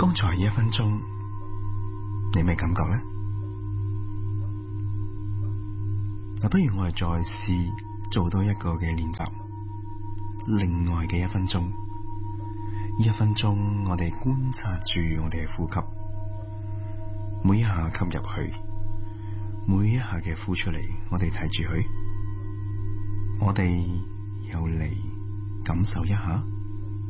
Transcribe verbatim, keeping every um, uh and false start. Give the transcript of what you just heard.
剛才一分鐘，你咩感覺呢？嗱，不如我哋再試做多一個嘅練習，另外嘅一分鐘。呢一分鐘，我哋觀察住我哋嘅呼吸，每一下吸入去，每一下嘅呼出嚟，我哋睇住佢，我哋又嚟感受一下。